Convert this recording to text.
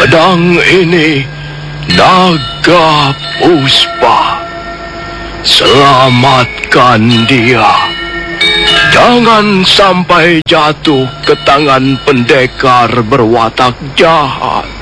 Pedang ini naga puspa. Selamatkan dia. Jangan sampai jatuh ke tangan pendekar berwatak jahat.